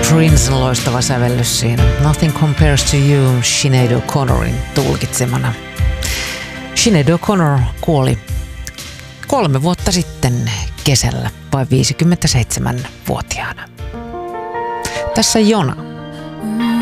Prince'n loistava sävellys siinä. Nothing Compares to You, Sinead O'Connorin tulkitsemana. Sinead O'Connor kuoli 3 vuotta sitten kesällä, vain 57-vuotiaana. Tässä Jona.